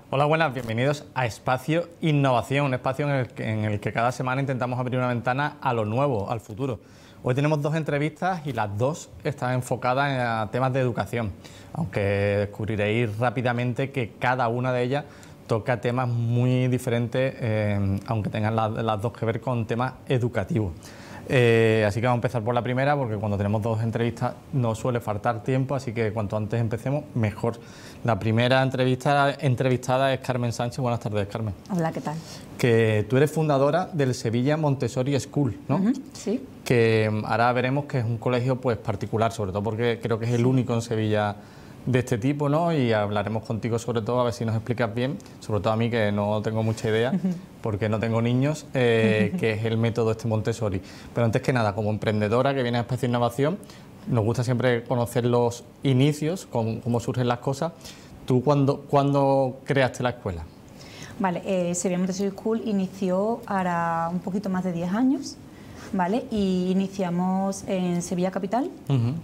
Hola, buenas, bienvenidos a Espacio Innovación, un espacio en el que cada semana intentamos abrir una ventana a lo nuevo, al futuro. Hoy tenemos dos entrevistas y las dos están enfocadas a temas de educación, aunque descubriréis rápidamente que cada una de ellas toca temas muy diferentes, aunque tengan las dos que ver con temas educativos. Así que vamos a empezar por la primera, porque cuando tenemos dos entrevistas no suele faltar tiempo, así que cuanto antes empecemos, mejor. La primera entrevistada es Carmen Sánchez. Buenas tardes, Carmen. Hola, ¿qué tal? Que tú eres fundadora del Sevilla Montessori School, ¿no? Sí. Que ahora veremos que es un colegio pues particular, sobre todo porque creo que es el único en Sevilla de este tipo, ¿no? Y hablaremos contigo sobre todo, a ver si nos explicas bien, sobre todo a mí que no tengo mucha idea, porque no tengo niños, qué es el método este Montessori. Pero antes que nada, como emprendedora que viene a Espacio Innovación, nos gusta siempre conocer los inicios, cómo surgen las cosas. ¿Tú cuándo creaste la escuela? Vale, Sevilla Montessori School inició ahora un poquito más de 10 años, ¿vale? Y iniciamos en Sevilla Capital,